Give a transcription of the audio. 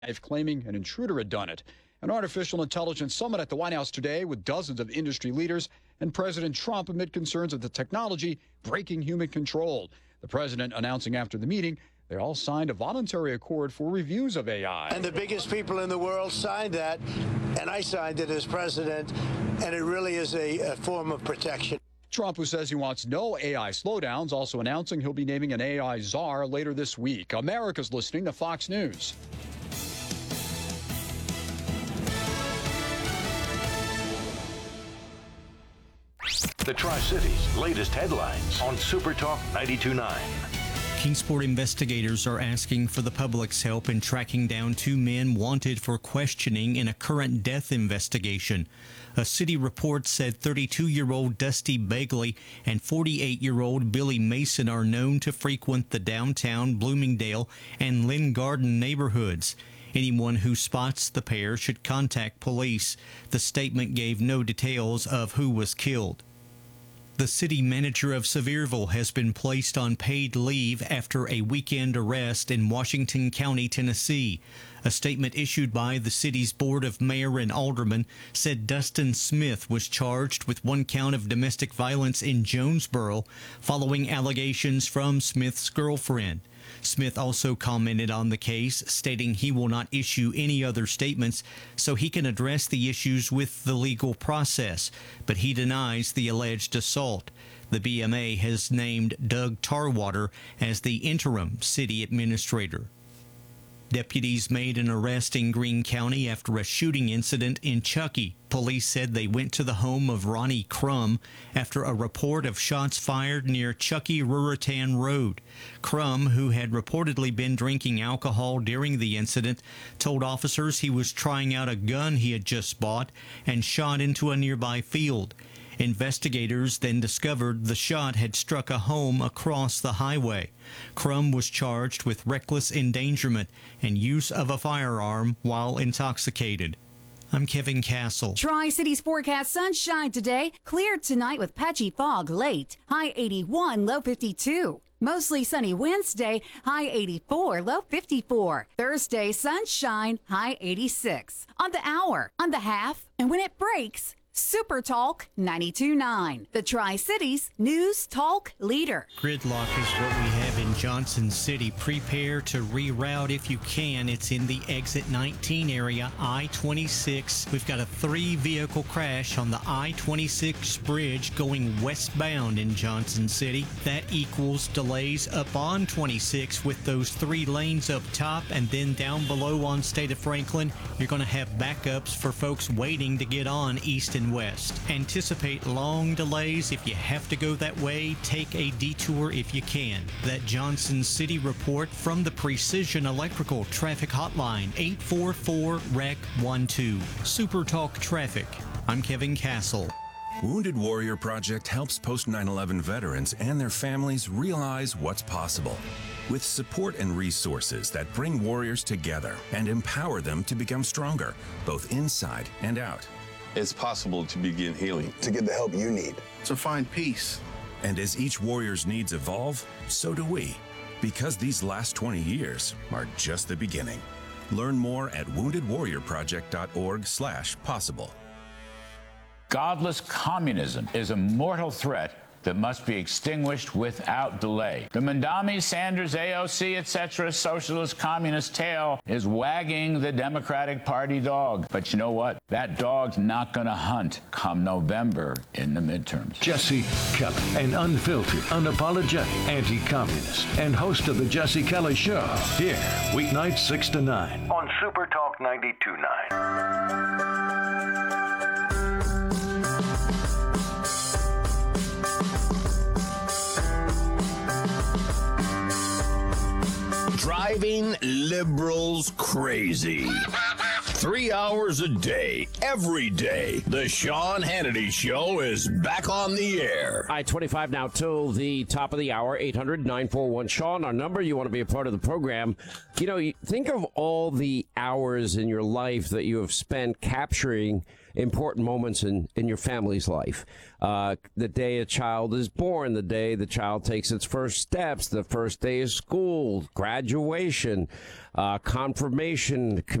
claiming an intruder had done it. An artificial intelligence summit at the White House today with dozens of industry leaders and President Trump amid concerns of the technology breaking human control. The president announcing after the meeting they all signed a voluntary accord for reviews of AI. And the biggest people in the world signed that, and I signed it as president, and it really is a form of protection. Trump, who says he wants no AI slowdowns, also announcing he'll be naming an AI czar later this week. America's listening to Fox News. The Tri-Cities' latest headlines on Super Talk 92.9. Kingsport investigators are asking for the public's help in tracking down two men wanted for questioning in a current death investigation. A city report said 32-year-old Dusty Begley and 48-year-old Billy Mason are known to frequent the downtown Bloomingdale and Lynn Garden neighborhoods. Anyone who spots the pair should contact police. The statement gave no details of who was killed. The city manager of Sevierville has been placed on paid leave after a weekend arrest in Washington County, Tennessee. A statement issued by the city's Board of Mayor and Aldermen said Dustin Smith was charged with one count of domestic violence in Jonesboro following allegations from Smith's girlfriend. Smith also commented on the case, stating he will not issue any other statements so he can address the issues with the legal process, but he denies the alleged assault. The BMA has named Doug Tarwater as the interim city administrator. Deputies made an arrest in Greene County after a shooting incident in Chuckey. Police said they went to the home of Ronnie Crum after a report of shots fired near Chuckey-Ruritan Road. Crum, who had reportedly been drinking alcohol during the incident, told officers he was trying out a gun he had just bought and shot into a nearby field. Investigators then discovered the shot had struck a home across the highway. Crum was charged with reckless endangerment and use of a firearm while intoxicated. I'm Kevin Castle. Tri-Cities forecast sunshine today. Clear tonight with patchy fog late. High 81, low 52. Mostly sunny Wednesday, high 84, low 54. Thursday, sunshine, high 86. On the hour, on the half, and when it breaks, Super Talk 92.9, the Tri-Cities News Talk leader. Gridlock is what we have in Johnson City. Prepare to reroute if you can. It's in the exit 19 area, I-26. We've got a 3-vehicle crash on the I-26 bridge going westbound in Johnson City. That equals delays up on 26 with those 3 lanes up top, and then down below on State of Franklin, you're going to have backups for folks waiting to get on east and west. Anticipate long delays. If you have to go that way, take a detour if you can. That Johnson City report from the Precision Electrical Traffic Hotline, 844-REC-12. Super Talk Traffic. I'm Kevin Castle. Wounded Warrior Project helps post 9/11 veterans and their families realize what's possible. With support and resources that bring warriors together and empower them to become stronger, both inside and out. It's possible to begin healing. To get the help you need. To find peace. And as each warrior's needs evolve, so do we. Because these last 20 years are just the beginning. Learn more at woundedwarriorproject.org/possible. Godless communism is a mortal threat that must be extinguished without delay. The Mandami, Sanders, AOC, etc. socialist communist tail is wagging the Democratic Party dog. But you know what? That dog's not going to hunt come November in the midterms. Jesse Kelly, an unfiltered, unapologetic anti-communist and host of the Jesse Kelly Show. Here, weeknights 6 to 9 on Super Talk 92.9. Driving liberals crazy. 3 hours a day, every day. The Sean Hannity Show is back on the air. I-25 now till the top of the hour, 800-941-SEAN. Our number, you want to be a part of the program. You know, think of all the hours in your life that you have spent capturing important moments in your family's life. The day a child is born, the day the child takes its first steps, the first day of school, graduation, confirmation,